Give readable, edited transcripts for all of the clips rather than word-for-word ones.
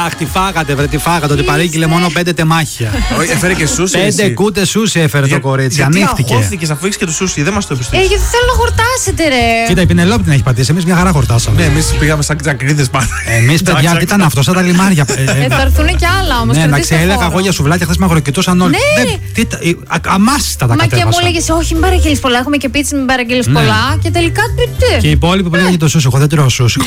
Αχ, τη φάγατε, βρε, τη φάγατε. Ότι παρήγγειλε μόνο 5 τεμάχια. Όχι, έφερε και σούσι. 5 κούτε σούσι έφερε το κορίτσι. Ανοίχτηκε. Γιατί αγχώθηκες αφού έχεις και το σούσι, δεν μας το είπες. Γιατί θέλω να χορτάσετε, ρε. Κοίτα, η Πινελόπη την έχει πατήσει. Εμείς μια χαρά χορτάσαμε. Ναι, εμείς πήγαμε σαν τζακρίδες πάνω. Εμείς, παιδιά, τι ήταν αυτό, σαν τα λιμάρια. Θα έρθουν κι άλλα όμως. Ναι, εντάξει, έλεγα εγώ για σουβλάκια, χθες με αγροκοιτούσαν όλοι. Αμάσιστα τα κατέβασα. Μα και μου έλεγες, όχι, μην παραγγείλεις πολλά. Έχουμε και πίτσα, μην παραγγείλεις πολλά. Και τελικά τι. Και οι υπόλοιποι που λέγανε για το σούσι, εγώ δεν τρώω σούσι.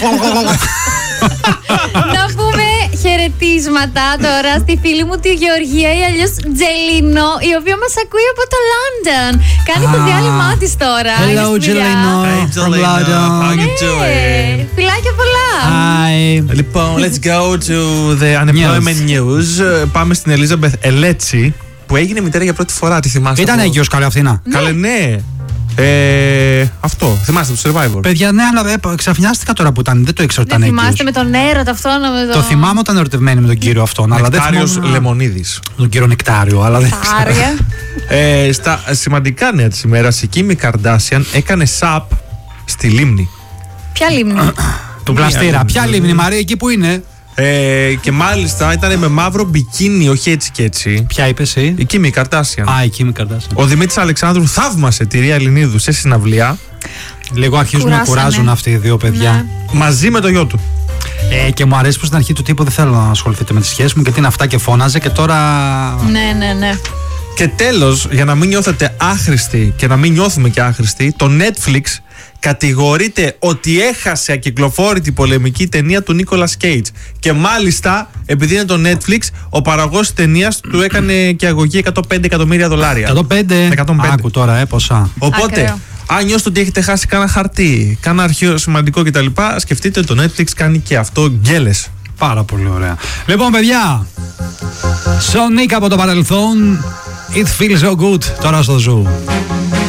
Να πούμε χαιρετίσματα τώρα στη φίλη μου τη Γεωργία ή αλλιώς Τζελίνο, η οποία μας ακούει από το London. Κάνει το διάλειμμά της τώρα. Hello, Τζελίνο. Hey, Jelino. How you doing? Φιλάκια πολλά. Hi. Λοιπόν, let's go to the unemployment news. Πάμε στην Ελίζαμπεθ Ελέτσι, που έγινε μητέρα για πρώτη φορά. Τη θυμάστε? Ήταν έγκυος καλή αυτήνα. Καλέ, ναι. Αυτό, θυμάστε το Survivor. Παιδιά, ναι, αλλά ξαφνιάστηκα τώρα που ήταν. Δεν το ήξερα ότι ήταν έγκυος. Θυμάστε με τον έρωτα αυτό να Το θυμάμαι όταν ερωτευμένη με τον κύριο αυτόν. Αλλά δεν Νεκτάριος θυμάμαι. Λεμονίδης. Τον κύριο Νεκτάριο, αλλά δεν ξέρω. Άρια. Στα σημαντικά νέα της ημέρας, η Κίμι Καρντάσιαν έκανε σαπ στη λίμνη. Ποια λίμνη? Του πλαστήρα. Ποια λίμνη, Μαρία, εκεί που είναι. Και μάλιστα ήταν με μαύρο μπικίνι, όχι έτσι και έτσι. Ποια είπε εσύ? Η Κίμι Καρντάσιαν. Α, η Κίμι Καρντάσιαν. Ο Δημήτρης Αλεξάνδρου θαύμασε τη Ρία Ελληνίδου σε συναυλία Λίγο αρχίζουν να Κουράσανε. κουράζουν αυτοί οι δύο παιδιά. Ναι. μαζί με το γιο του. Και μου αρέσει που στην αρχή του τύπου δεν θέλω να ασχοληθείτε με τη σχέση μου, γιατί είναι αυτά και φώναζε και τώρα. Ναι. Και τέλος, για να μην νιώθετε άχρηστοι και να μην νιώθουμε και άχρηστοι, το Netflix κατηγορείται ότι έχασε ακυκλοφόρητη πολεμική ταινία του Νίκολας Κέιτς. Και μάλιστα, επειδή είναι το Netflix, ο παραγωγός της ταινίας του έκανε και αγωγή 105 εκατομμύρια δολάρια. 105. 105. Άκου τώρα, ποσά. Οπότε, Ακραίο. αν νιώσετε ότι έχετε χάσει κάνα χαρτί, κάνα αρχείο σημαντικό κτλ., σκεφτείτε το Netflix κάνει και αυτό γκέλες. Πάρα πολύ ωραία. Λοιπόν, παιδιά, Sonic από το παρελθόν. It feels so good. Τώρα στο Zoo.